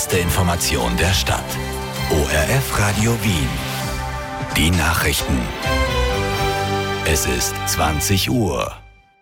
Die Information der Stadt. ORF Radio Wien. Die Nachrichten. Es ist 20 Uhr.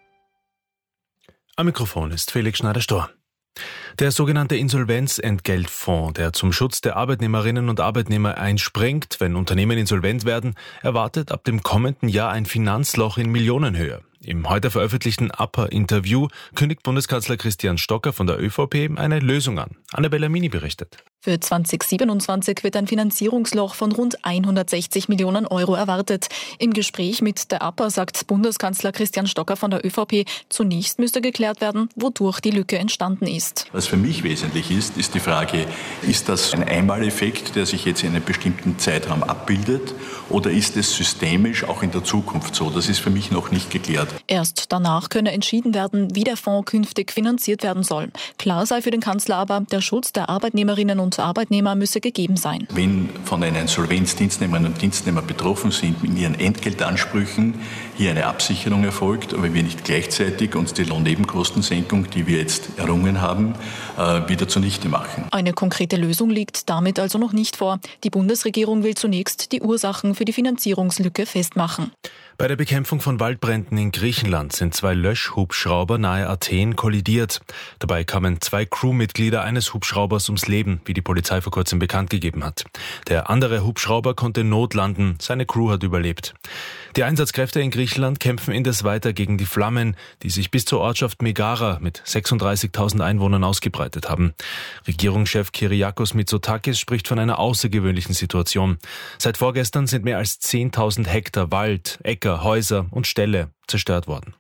Am Mikrofon ist Felix Schneider-Storr. Der sogenannte Insolvenzentgeltfonds, der zum Schutz der Arbeitnehmerinnen und Arbeitnehmer einspringt, wenn Unternehmen insolvent werden, erwartet ab dem kommenden Jahr ein Finanzloch in Millionenhöhe. Im heute veröffentlichten APA-Interview kündigt Bundeskanzler Christian Stocker von der ÖVP eine Lösung an. Annabella Mini berichtet. Für 2027 wird ein Finanzierungsloch von rund 160 Millionen Euro erwartet. Im Gespräch mit der APA sagt Bundeskanzler Christian Stocker von der ÖVP, zunächst müsste geklärt werden, wodurch die Lücke entstanden ist. Was für mich wesentlich ist die Frage, ist das ein Einmaleffekt, der sich jetzt in einem bestimmten Zeitraum abbildet, oder ist es systemisch auch in der Zukunft so? Das ist für mich noch nicht geklärt. Erst danach könne entschieden werden, wie der Fonds künftig finanziert werden soll. Klar sei für den Kanzler aber, der Schutz der Arbeitnehmerinnen und Arbeitnehmer müsse gegeben sein. Wenn von einer Insolvenz Dienstnehmerinnen und Dienstnehmer betroffen sind, in ihren Entgeltansprüchen hier eine Absicherung erfolgt, aber wir nicht gleichzeitig uns die Lohnnebenkostensenkung, die wir jetzt errungen haben, wieder zunichte machen. Eine konkrete Lösung liegt damit also noch nicht vor. Die Bundesregierung will zunächst die Ursachen für die Finanzierungslücke festmachen. Bei der Bekämpfung von Waldbränden in Griechenland sind 2 Löschhubschrauber nahe Athen kollidiert. Dabei kamen 2 Crewmitglieder eines Hubschraubers ums Leben, wie die Polizei vor kurzem bekannt gegeben hat. Der andere Hubschrauber konnte notlanden, seine Crew hat überlebt. Die Einsatzkräfte in Griechenland kämpfen indes weiter gegen die Flammen, die sich bis zur Ortschaft Megara mit 36.000 Einwohnern ausgebreitet haben. Regierungschef Kyriakos Mitsotakis spricht von einer außergewöhnlichen Situation. Seit vorgestern sind mehr als 10.000 Hektar Wald, Äcker, Häuser und Ställe zerstört worden.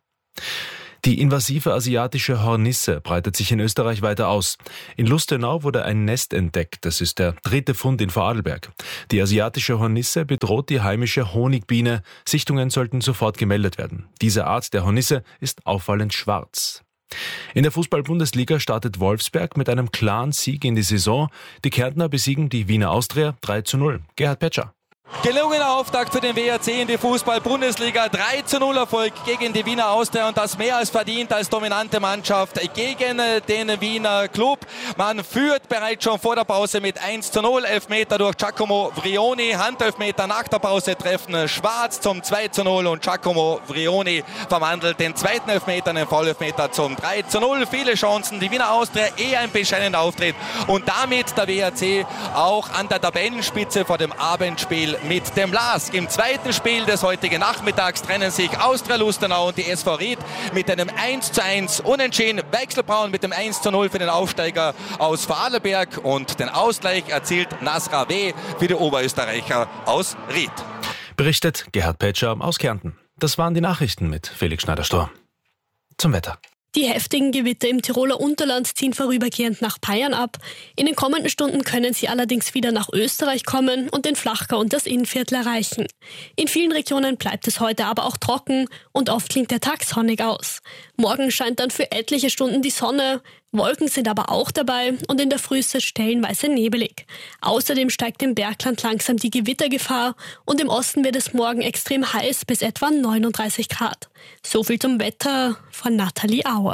Die invasive asiatische Hornisse breitet sich in Österreich weiter aus. In Lustenau wurde ein Nest entdeckt. Das ist der 3. Fund in Vorarlberg. Die asiatische Hornisse bedroht die heimische Honigbiene. Sichtungen sollten sofort gemeldet werden. Diese Art der Hornisse ist auffallend schwarz. In der Fußball-Bundesliga startet Wolfsberg mit einem klaren Sieg in die Saison. Die Kärntner besiegen die Wiener Austria 3:0. Gerhard Petscher. Gelungener Auftakt für den WRC in die Fußball-Bundesliga. 3:0 Erfolg gegen die Wiener Austria und das mehr als verdient als dominante Mannschaft gegen den Wiener Club. Man führt bereits schon vor der Pause mit 1:0. Elfmeter durch Giacomo Vrioni. Handelfmeter nach der Pause treffen Schwarz zum 2:0 und Giacomo Vrioni verwandelt den zweiten Elfmeter, einen Foul-Elfmeter zum 3:0. Viele Chancen. Die Wiener Austria eher ein bescheidener Auftritt und damit der WRC auch an der Tabellenspitze vor dem Abendspiel mit dem LASK. Im zweiten Spiel des heutigen Nachmittags trennen sich Austria Lustenau und die SV Ried mit einem 1:1 Unentschieden. Weichselbraun mit dem 1:0 für den Aufsteiger aus Vorarlberg und den Ausgleich erzielt Nasra W. für die Oberösterreicher aus Ried. Berichtet Gerhard Petscher aus Kärnten. Das waren die Nachrichten mit Felix Schneider-Storr. Zum Wetter. Die heftigen Gewitter im Tiroler Unterland ziehen vorübergehend nach Payern ab. In den kommenden Stunden können sie allerdings wieder nach Österreich kommen und den Flachgau und das Innviertel erreichen. In vielen Regionen bleibt es heute aber auch trocken und oft klingt der Tag sonnig aus. Morgen scheint dann für etliche Stunden die Sonne. Wolken sind aber auch dabei und in der Früh ist es stellenweise nebelig. Außerdem steigt im Bergland langsam die Gewittergefahr und im Osten wird es morgen extrem heiß bis etwa 39 Grad. So viel zum Wetter von Nathalie Auer.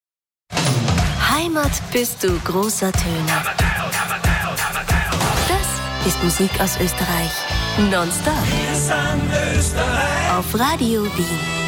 Heimat bist du großer Töne. Das ist Musik aus Österreich. Nonstop. Auf Radio Wien.